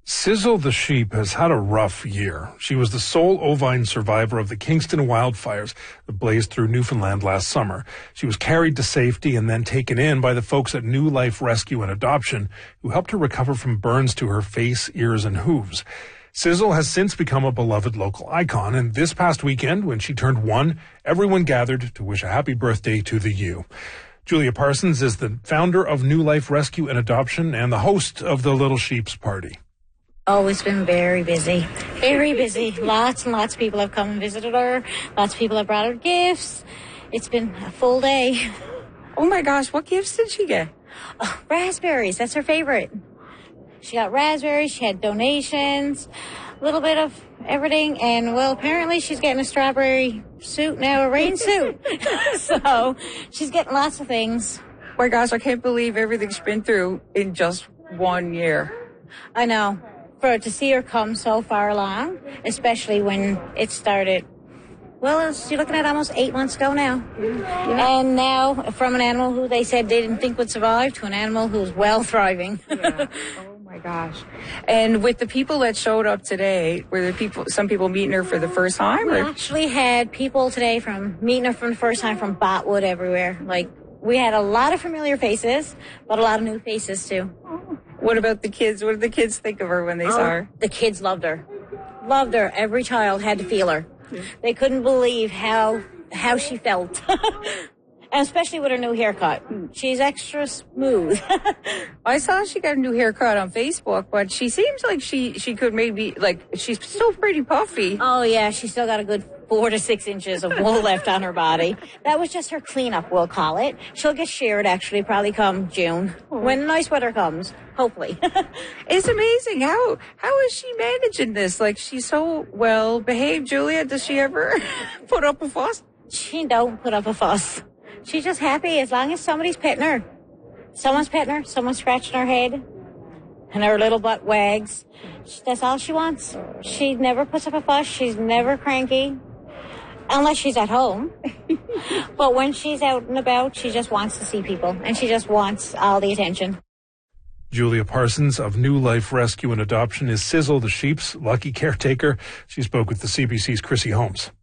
Sizzle the sheep has had a rough year. She was the sole ovine survivor of the Kingston wildfires that blazed through Newfoundland last summer. She was carried to safety and then taken in by the folks at New Life Rescue and Adoption, who helped her recover from burns to her face, ears, and hooves. Sizzle has since become a beloved local icon, and this past weekend, when she turned 1, everyone gathered to wish a happy birthday to the ewe. Julia Parsons is the founder of New Life Rescue and Adoption and the host of the Little Sheep's Party. Oh, it's been very busy. Very busy. Lots and lots of people have come and visited her. Lots of people have brought her gifts. It's been a full day. Oh my gosh, what gifts did she get? Oh, raspberries. That's her favorite. She got raspberries. She had donations. A little bit of everything. And, well, apparently she's getting a strawberry suit now, a rain suit. So she's getting lots of things. Oh my gosh, I can't believe everything she's been through in just 1 year. I know. To see her come so far along, especially when it started, well, you're looking at almost 8 months ago now. Yeah. And now from an animal who they said they didn't think would survive to an animal who's well thriving. Yeah. Oh my gosh. And with the people that showed up today, were there some people meeting her for the first time? We actually had people today meeting her for the first time from Botwood everywhere. Like, we had a lot of familiar faces, but a lot of new faces too. What about the kids? What did the kids think of her when they saw her? The kids loved her. Loved her. Every child had to feel her. Yeah. They couldn't believe how she felt. And especially with her new haircut. She's extra smooth. I saw she got a new haircut on Facebook, but she seems like she could maybe, like, she's still pretty puffy. Oh, yeah. She's still got a good 4 to 6 inches of wool left on her body. That was just her cleanup, we'll call it. She'll get sheared, actually, probably come June, when nice weather comes, hopefully. It's amazing. How is she managing this? Like, she's so well behaved. Julia, does she ever put up a fuss? She don't put up a fuss. She's just happy as long as somebody's petting her. Someone's petting her, someone's scratching her head, and her little butt wags. That's all she wants. She never puts up a fuss. She's never cranky, unless she's at home. But when she's out and about, she just wants to see people, and she just wants all the attention. Julia Parsons of New Life Rescue and Adoption is Sizzle the sheep's lucky caretaker. She spoke with the CBC's Chrissy Holmes.